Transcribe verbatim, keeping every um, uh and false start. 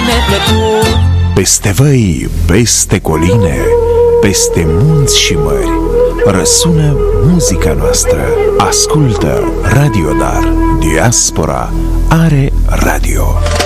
neplăcut. Peste văi, peste coline, peste munți și mări, răsună muzica noastră. Ascultă Radio Dar. Diaspora are radio.